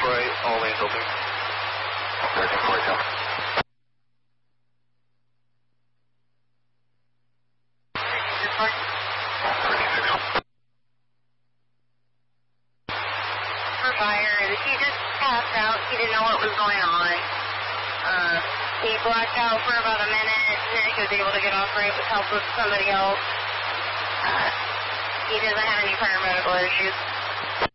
right, all lanes open. 1347. For fire, he just passed out. He didn't know what was going on. He blacked out for about a minute, and then he was able to get off right with help with somebody else. He doesn't have any prior medical issues.